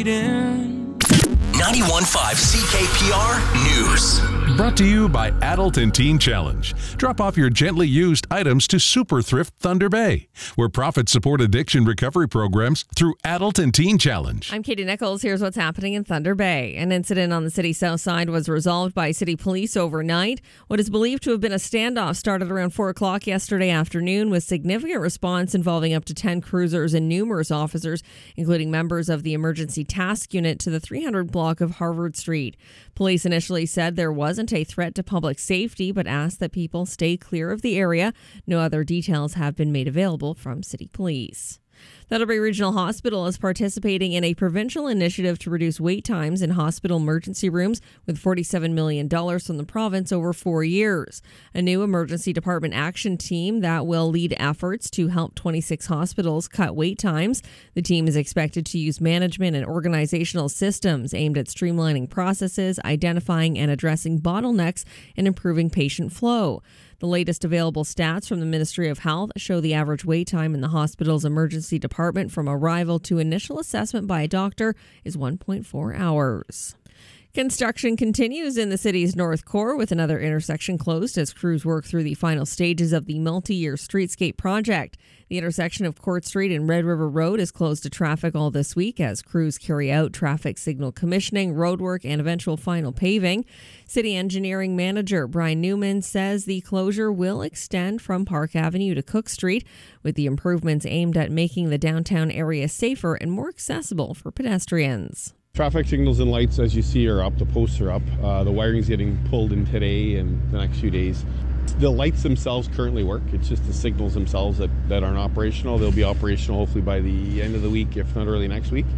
bleeding. 91.5 CKPR News. Brought to you by Adult and Teen Challenge. Drop off your gently used items to Super Thrift Thunder Bay, where profits support addiction recovery programs through Adult and Teen Challenge. I'm Katie Nichols. Here's what's happening in Thunder Bay. An incident on the city's south side was resolved by city police overnight. What is believed to have been a standoff started around 4 o'clock yesterday afternoon with significant response involving up to 10 cruisers and numerous officers, including members of the Emergency Task Unit, to the 300 block of Harvard Street. Police initially said there wasn't a threat to public safety, but asked that people stay clear of the area. No other details have been made available from city police. Thunder Bay Regional Hospital is participating in a provincial initiative to reduce wait times in hospital emergency rooms with $47 million from the province over 4 years. A new emergency department action team that will lead efforts to help 26 hospitals cut wait times. The team is expected to use management and organizational systems aimed at streamlining processes, identifying and addressing bottlenecks, and improving patient flow. The latest available stats from the Ministry of Health show the average wait time in the hospital's emergency department from arrival to initial assessment by a doctor is 1.4 hours. Construction continues in the city's North Core with another intersection closed as crews work through the final stages of the multi-year streetscape project. The intersection of Court Street and Red River Road is closed to traffic all this week as crews carry out traffic signal commissioning, roadwork, and eventual final paving. City Engineering Manager Brian Newman says the closure will extend from Park Avenue to Cook Street, with the improvements aimed at making the downtown area safer and more accessible for pedestrians. Traffic signals and lights, as you see, are up. The posts are up. The wiring's getting pulled in today and the next few days. The lights themselves currently work. It's just the signals themselves that aren't operational. They'll be operational hopefully by the end of the week, if not early next week.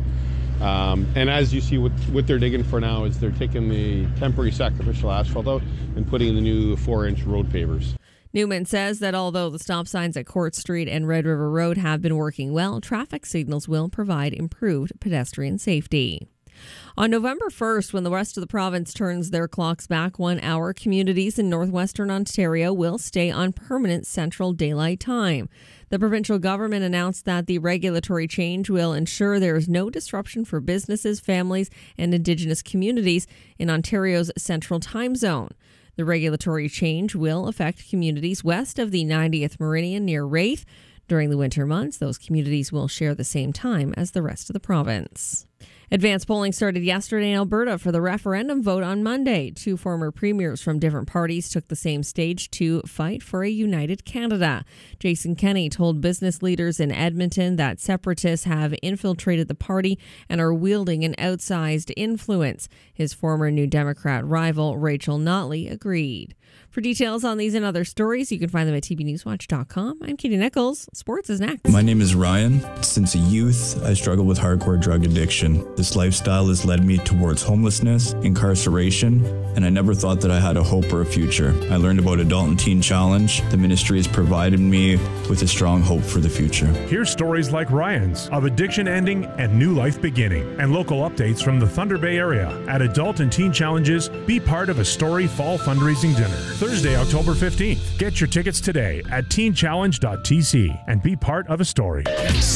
And as you see, what they're digging for now is they're taking the temporary sacrificial asphalt out and putting in the new 4-inch road pavers. Newman says that although the stop signs at Court Street and Red River Road have been working well, traffic signals will provide improved pedestrian safety. On November 1st, when the rest of the province turns their clocks back 1 hour, communities in northwestern Ontario will stay on permanent Central Daylight Time. The provincial government announced that the regulatory change will ensure there is no disruption for businesses, families, and Indigenous communities in Ontario's Central Time Zone. The regulatory change will affect communities west of the 90th meridian near Wraith. During the winter months, those communities will share the same time as the rest of the province. Advanced polling started yesterday in Alberta for the referendum vote on Monday. 2 former premiers from different parties took the same stage to fight for a united Canada. Jason Kenney told business leaders in Edmonton that separatists have infiltrated the party and are wielding an outsized influence. His former New Democrat rival, Rachel Notley, agreed. For details on these and other stories, you can find them at tbnewswatch.com. I'm Katie Nichols. Sports is next. My name is Ryan. Since a youth, I struggled with hardcore drug addiction. This lifestyle has led me towards homelessness, incarceration, and I never thought that I had a hope or a future. I learned about Adult and Teen Challenge. The ministry has provided me with a strong hope for the future. Hear stories like Ryan's of addiction ending and new life beginning, and local updates from the Thunder Bay area at Adult and Teen Challenges. Be part of a Story Fall fundraising dinner, Thursday, October 15th. Get your tickets today at teenchallenge.tc and be part of a story.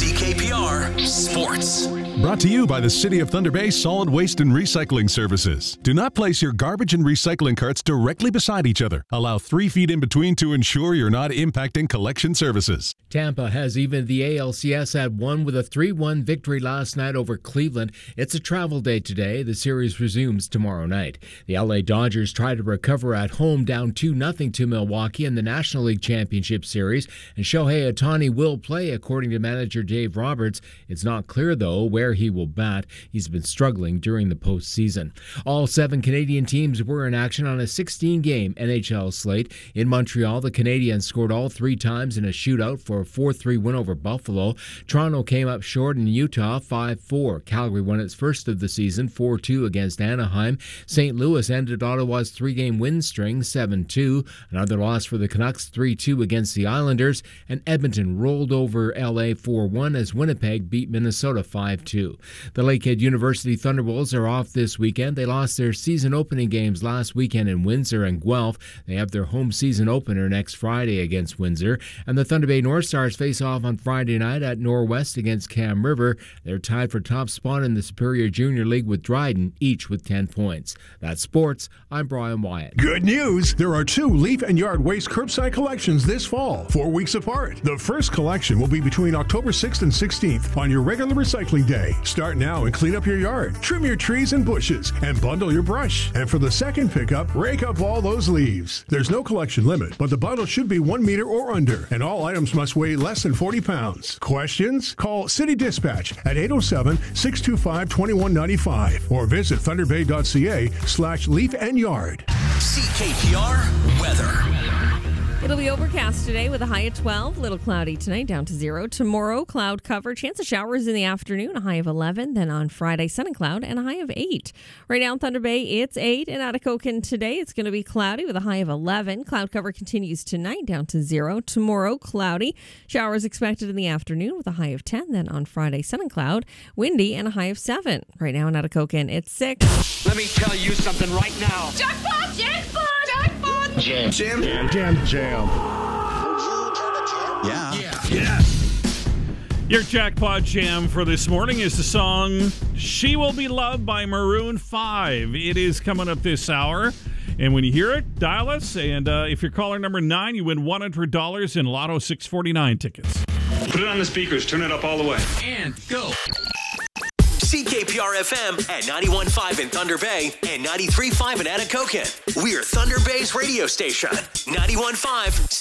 CKPR Sports. Brought to you by the City of Thunder Bay Solid Waste and Recycling Services. Do not place your garbage and recycling carts directly beside each other. Allow 3 feet in between to ensure you're not impacting collection services. Tampa has evened the ALCS at 1 with a 3-1 victory last night over Cleveland. It's a travel day today. The series resumes tomorrow night. The LA Dodgers try to recover at home, down 2-0 to Milwaukee in the National League Championship Series, and Shohei Ohtani will play, according to manager Dave Roberts. It's not clear, though, where he will bat. He's been struggling during the postseason. All 7 Canadian teams were in action on a 16-game NHL slate. In Montreal, the Canadiens scored all 3 times in a shootout for a 4-3 win over Buffalo. Toronto came up short in Utah 5-4. Calgary won its first of the season 4-2 against Anaheim. St. Louis ended Ottawa's 3-game win string 7-2. Another loss for the Canucks 3-2 against the Islanders. And Edmonton rolled over LA 4-1 as Winnipeg beat Minnesota 5-2. 2. The Lakehead University Thunderbolts are off this weekend. They lost their season opening games last weekend in Windsor and Guelph. They have their home season opener next Friday against Windsor. And the Thunder Bay North Stars face off on Friday night at Norwest against Cam River. They're tied for top spot in the Superior Junior League with Dryden, each with 10 points. That's sports. I'm Brian Wyatt. Good news! There are 2 Leaf and Yard waste curbside collections this fall, 4 weeks apart. The first collection will be between October 6th and 16th on your regular recycling day. Start now and clean up your yard, trim your trees and bushes, and bundle your brush. And for the second pickup, rake up all those leaves. There's no collection limit, but the bundle should be 1 meter or under, and all items must weigh less than 40 pounds. Questions? Call City Dispatch at 807-625-2195 or visit thunderbay.ca/leaf and yard. CKPR weather. It'll be overcast today with a high of 12, little cloudy tonight, down to 0. Tomorrow, cloud cover, chance of showers in the afternoon, a high of 11. Then on Friday, sun and cloud, and a high of 8. Right now in Thunder Bay, it's 8. In Atikokan today, it's going to be cloudy with a high of 11. Cloud cover continues tonight, down to 0. Tomorrow, cloudy. Showers expected in the afternoon with a high of 10. Then on Friday, sun and cloud, windy, and a high of 7. Right now in Atikokan, it's 6. Let me tell you something right now. Jackpot! Jackpot! Jackpot! Jam. Jam. Yeah. Yes. Your jackpot jam for this morning is the song She Will Be Loved by Maroon 5. It is coming up this hour. And when you hear it, dial us. And if you're caller number 9, you win $100 in Lotto 649 tickets. Put it on the speakers. Turn it up all the way. And go. CKPR FM at 91.5 in Thunder Bay and 93.5 in Atikokan. We're Thunder Bay's radio station. 91.5